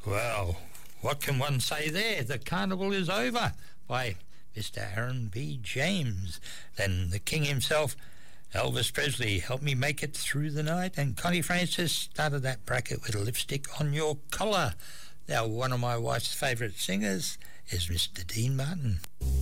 Well, what can one say there? The Carnival is over by Mr. Aaron B. James. Then the King himself, Elvis Presley, helped me make it through the night, and Connie Francis started that bracket with Lipstick on Your Collar. Now, one of my wife's favourite singers is Mr. Dean Martin.